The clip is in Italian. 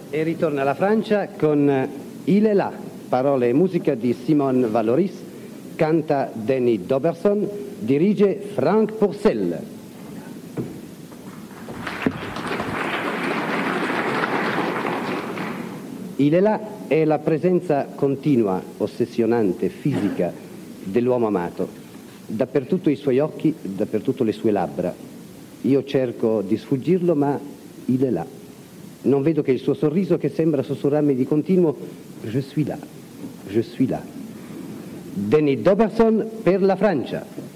E ritorna alla Francia con Il est là, parole e musica di Simone Valoris, canta Danny Doberson, dirige Franck Pourcel. Il est là è la presenza continua, ossessionante, fisica dell'uomo amato, dappertutto i suoi occhi, dappertutto le sue labbra. Io cerco di sfuggirlo, ma il est là. Non vedo che il suo sorriso che sembra sussurrarmi di continuo je suis là, je suis là. Danny Doberson per la Francia.